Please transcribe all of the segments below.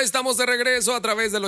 estamos de regreso a través del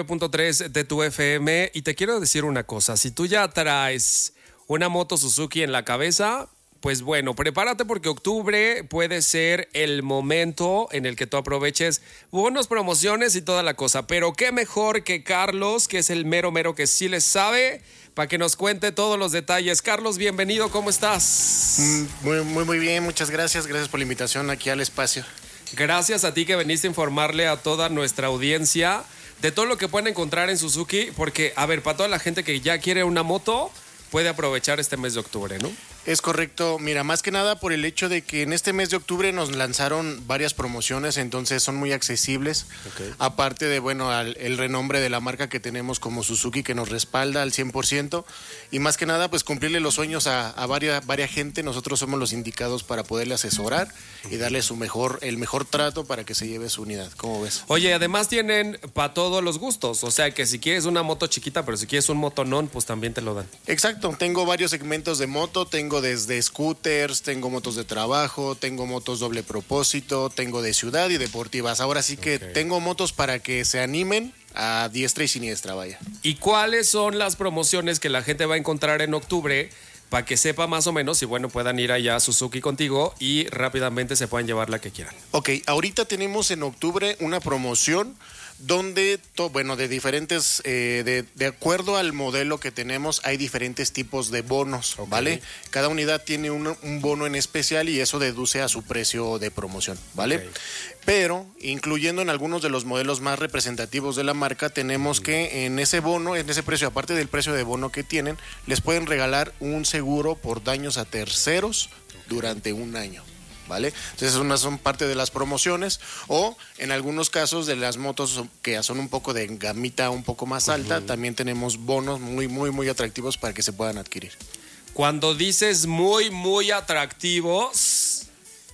89.3 de tu FM y te quiero decir una cosa, si tú ya traes una moto Suzuki en la cabeza, pues bueno, prepárate porque octubre puede ser el momento en el que tú aproveches bonos, promociones y toda la cosa, pero qué mejor que Carlos, que es el mero que sí les sabe, para que nos cuente todos los detalles. Carlos, bienvenido, ¿cómo estás? Muy bien, muchas gracias por la invitación aquí al espacio. Gracias a ti que veniste a informarle a toda nuestra audiencia de todo lo que pueden encontrar en Suzuki, porque, a ver, para toda la gente que ya quiere una moto, puede aprovechar este mes de octubre, ¿no? Es correcto, mira, más que nada por el hecho de que en este mes de octubre nos lanzaron varias promociones, entonces son muy accesibles. Okay. Aparte de, bueno, el renombre de la marca que tenemos como Suzuki que nos respalda al 100% y más que nada pues cumplirle los sueños a varias gente. Nosotros somos los indicados para poderle asesorar y darle el mejor trato para que se lleve su unidad. ¿Cómo ves? Oye, además tienen para todos los gustos, o sea que si quieres una moto chiquita, pero si quieres un motonón, pues también te lo dan. Exacto, tengo varios segmentos de moto, tengo desde scooters, tengo motos de trabajo, tengo motos doble propósito, tengo de ciudad y deportivas. Ahora sí que tengo motos para que se animen a diestra y siniestra, vaya. ¿Y cuáles son las promociones que la gente va a encontrar en octubre para que sepa más o menos y bueno, puedan ir allá a Suzuki contigo y rápidamente se puedan llevar la que quieran? Ok, ahorita tenemos en octubre una promoción donde, de diferentes, de acuerdo al modelo que tenemos, hay diferentes tipos de bonos, ¿vale? Cada unidad tiene un bono en especial y eso deduce a su precio de promoción, ¿vale? Pero, incluyendo en algunos de los modelos más representativos de la marca, tenemos que en ese bono, en ese precio, aparte del precio de bono que tienen, les pueden regalar un seguro por daños a terceros durante un año. ¿Vale? Entonces son parte de las promociones o en algunos casos de las motos que son un poco de gamita un poco más alta, también tenemos bonos muy atractivos para que se puedan adquirir. Cuando dices muy atractivos,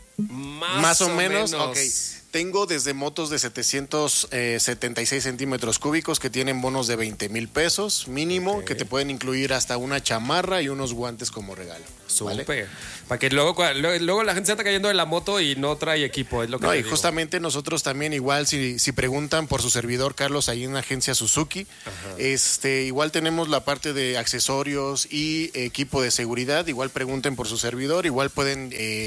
más o menos. Okay. Tengo desde motos de 776 centímetros cúbicos que tienen bonos de 20,000 pesos mínimo, que te pueden incluir hasta una chamarra y unos guantes como regalo. Súper. ¿Vale? Para que luego la gente se está cayendo de la moto y no trae equipo, es lo que no, y digo. Justamente nosotros también igual, si preguntan por su servidor Carlos, ahí en la agencia Suzuki, igual tenemos la parte de accesorios y equipo de seguridad, igual pregunten por su servidor, igual pueden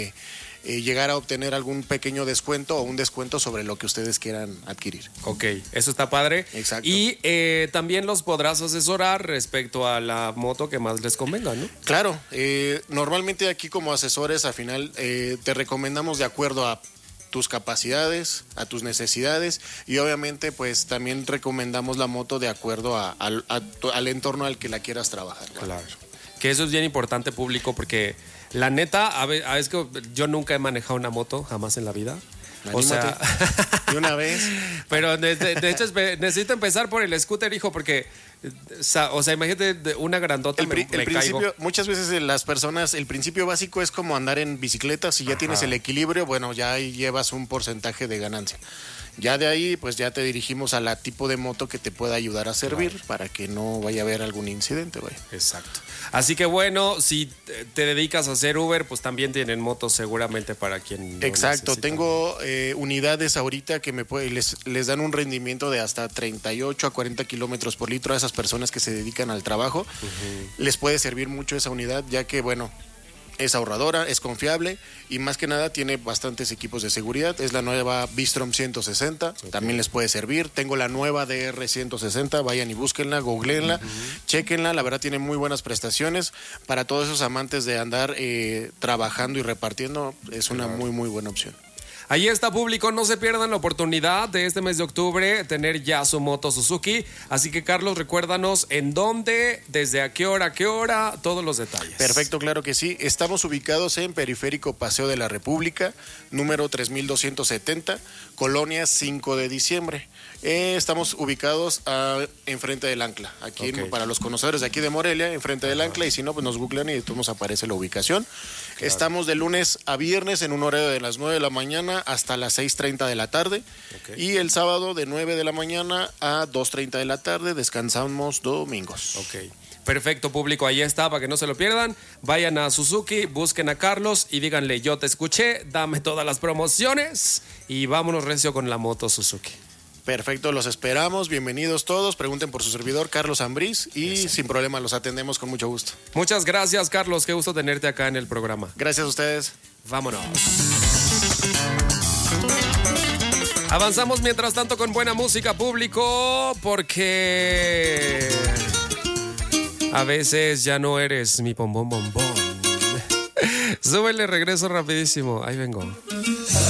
llegar a obtener algún pequeño descuento o un descuento sobre lo que ustedes quieran adquirir. Ok, eso está padre. Exacto. Y también los podrás asesorar respecto a la moto que más les convenga, ¿no? Claro, normalmente aquí como asesores al final te recomendamos de acuerdo a tus capacidades, a tus necesidades y obviamente pues también recomendamos la moto de acuerdo al entorno al que la quieras trabajar. ¿Vale? Claro, que eso es bien importante, público, porque la neta, es que yo nunca he manejado una moto, jamás en la vida. Anímate. O sea, de una vez. Pero de hecho necesito empezar por el scooter, hijo, porque, o sea, imagínate una grandota, el principio, caigo. Muchas veces las personas, el principio básico es como andar en bicicleta. Si ya tienes el equilibrio, bueno, ya llevas un porcentaje de ganancia. Ya de ahí, pues ya te dirigimos a la tipo de moto que te pueda ayudar a servir para que no vaya a haber algún incidente, güey. Exacto. Así que bueno, si te dedicas a hacer Uber, pues también tienen motos seguramente para quien lo Exacto. necesita. Tengo unidades ahorita que les dan un rendimiento de hasta 38 a 40 kilómetros por litro a esas personas que se dedican al trabajo. Les puede servir mucho esa unidad, ya que, bueno, es ahorradora, es confiable y más que nada tiene bastantes equipos de seguridad. Es la nueva Bistrom 160, también les puede servir. Tengo la nueva DR 160, vayan y búsquenla, googleenla, chequenla. La verdad tiene muy buenas prestaciones. Para todos esos amantes de andar trabajando y repartiendo, es una muy buena opción. Ahí está, público, no se pierdan la oportunidad de este mes de octubre tener ya su moto Suzuki. Así que, Carlos, recuérdanos en dónde, desde a qué hora, todos los detalles. Perfecto, claro que sí. Estamos ubicados en Periférico Paseo de la República, número 3270, Colonia 5 de Diciembre. Estamos ubicados enfrente del Ancla, aquí para los conocedores de aquí de Morelia, enfrente del Ancla, y si no, pues nos googlean y nos aparece la ubicación. Claro. Estamos de lunes a viernes en un horario de las 9 de la mañana hasta las 6:30 de la tarde, y el sábado de 9 de la mañana a 2:30 de la tarde, descansamos domingos. Ok. Perfecto, público, ahí está, para que no se lo pierdan. Vayan a Suzuki, busquen a Carlos y díganle, yo te escuché, dame todas las promociones y vámonos recio con la moto Suzuki. Perfecto, los esperamos. Bienvenidos todos. Pregunten por su servidor, Carlos Ambriz, y sin problema los atendemos con mucho gusto. Muchas gracias, Carlos. Qué gusto tenerte acá en el programa. Gracias a ustedes. Vámonos. Avanzamos mientras tanto con buena música, público, porque a veces ya no eres mi bombón bombón. Súbele, regreso rapidísimo. Ahí vengo.